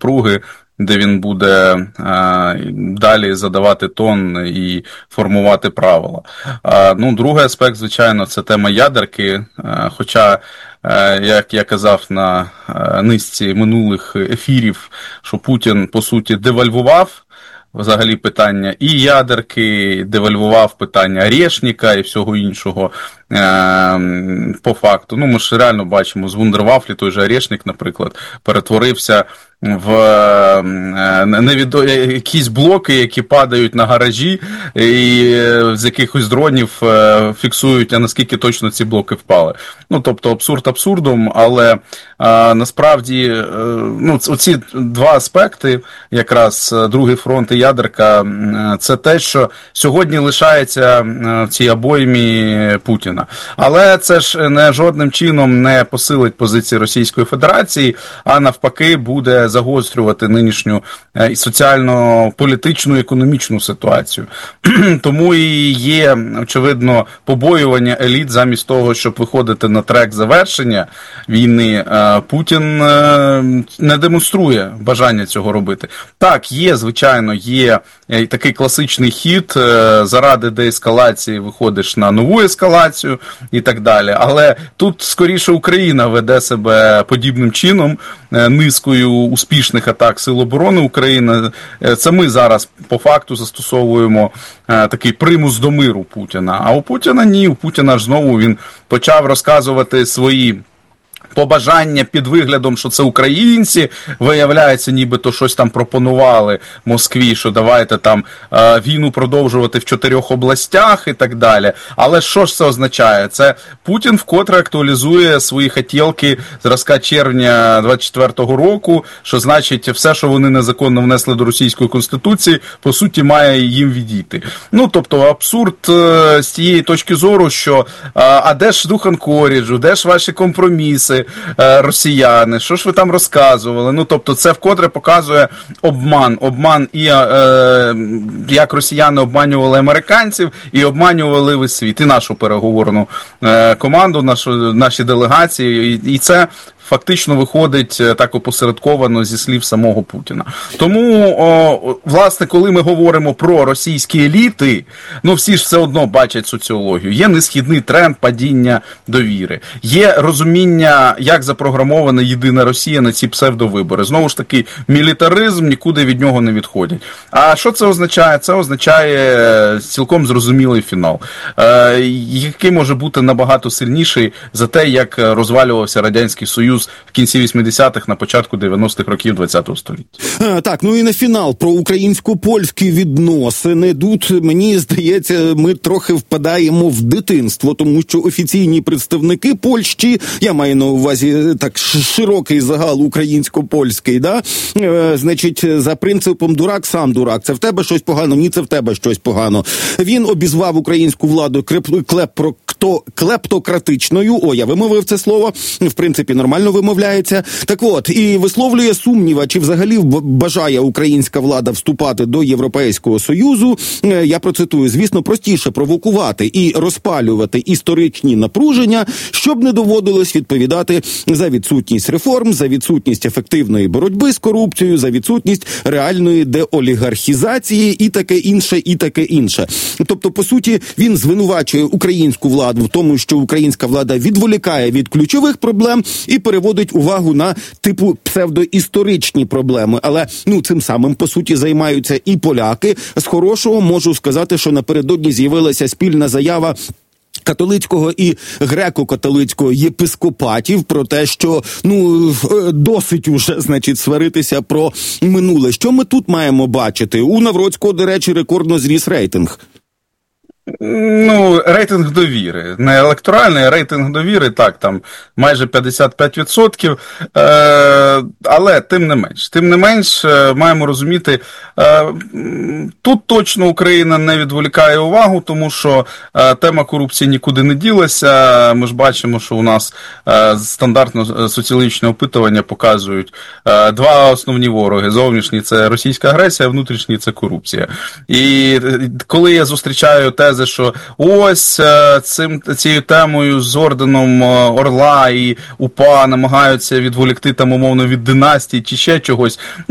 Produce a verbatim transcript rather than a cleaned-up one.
напруги, де він буде е, далі задавати тон і формувати правила. А, ну, другий аспект, звичайно, це тема ядерки, е, хоча, е, як я казав на е, низці минулих ефірів, що Путін, по суті, девальвував взагалі питання і ядерки, девальвував питання Орешника і всього іншого е- по факту. Ну, ми ж реально бачимо, з вундервафлі той же Орешник, наприклад, перетворився в невідо... якісь блоки, які падають на гаражі і з якихось дронів фіксують, а наскільки точно ці блоки впали. Ну, тобто абсурд абсурдом, але а, насправді ну, оці два аспекти, якраз другий фронт і ядерка, це те, що сьогодні лишається в цій обоймі Путіна. Але це ж не жодним чином не посилить позиції Російської Федерації, а навпаки буде загострювати нинішню і соціально-політичну, економічну ситуацію. Тому і є, очевидно, побоювання еліт замість того, щоб виходити на трек завершення війни. Путін не демонструє бажання цього робити. Так, є, звичайно, є такий класичний хід, заради деескалації виходиш на нову ескалацію і так далі. Але тут, скоріше, Україна веде себе подібним чином, низкою успішних атак Сил оборони України. Це ми зараз по факту застосовуємо такий примус до миру Путіна. А у Путіна ні, у Путіна ж знову він почав розказувати свої побажання під виглядом, що це українці, виявляється, нібито щось там пропонували Москві, що давайте там е, війну продовжувати в чотирьох областях і так далі. Але що ж це означає? Це Путін вкотре актуалізує свої хотілки зразка червня двадцять четвертого року, що значить все, що вони незаконно внесли до Російської Конституції, по суті, має їм відійти. Ну, тобто абсурд е, з тієї точки зору, що е, а де ж дух Анкоріджу, де ж ваші компроміси, росіяни, що ж ви там розказували? Ну, тобто, це вкотре показує обман. Обман і е, як росіяни обманювали американців і обманювали весь світ. І нашу переговорну е, команду, нашу, наші делегації. І, і це фактично виходить так опосередковано зі слів самого Путіна. Тому, о, власне, коли ми говоримо про російські еліти, ну всі ж все одно бачать соціологію. Є несхідний тренд падіння довіри. Є розуміння, як запрограмована єдина Росія на ці псевдовибори. Знову ж таки, мілітаризм, нікуди від нього не відходять. А що це означає? Це означає цілком зрозумілий фінал, е, який може бути набагато сильніший за те, як розвалювався Радянський Союз в кінці вісімдесятих, на початку дев'яностих років ХХ століття. А, так, ну і на фінал про українсько-польські відносини. Тут, мені здається, ми трохи впадаємо в дитинство, тому що офіційні представники Польщі, я маю на увазі так широкий загал українсько-польський, да? Е, значить, за принципом дурак, сам дурак. Це в тебе щось погано, ні, це в тебе щось погано. Він обізвав українську владу клеп, клептократичною, о, я вимовив це слово, в принципі, нормально вимовляється. Так от, і висловлює сумніва, чи взагалі бажає українська влада вступати до Європейського Союзу. Я процитую: звісно, простіше провокувати і розпалювати історичні напруження, щоб не доводилось відповідати за відсутність реформ, за відсутність ефективної боротьби з корупцією, за відсутність реальної деолігархізації і таке інше, і таке інше. Тобто, по суті, він звинувачує українську владу в тому, що українська влада відволікає від ключових проблем і переводить увагу на типу псевдоісторичні проблеми. Але, ну, цим самим, по суті, займаються і поляки. З хорошого можу сказати, що напередодні з'явилася спільна заява католицького і греко-католицького єпископатів про те, що, ну, досить уже, значить, сваритися про минуле. Що ми тут маємо бачити? У Навроцького, до речі, рекордно зріс рейтинг. Ну, рейтинг довіри. Не електоральний, а рейтинг довіри, так, там майже п'ятдесят п'ять відсотків. Е, але тим не менш. Тим не менш, е, маємо розуміти, е, тут точно Україна не відволікає увагу, тому що е, тема корупції нікуди не ділася. Ми ж бачимо, що у нас е, стандартно соціологічне опитування показують е, два основні вороги. Зовнішній – це російська агресія, а внутрішній – це корупція. І коли я зустрічаю те, що ось цим, цією темою з орденом Орла і УПА намагаються відволікти там умовно від династії чи ще чогось.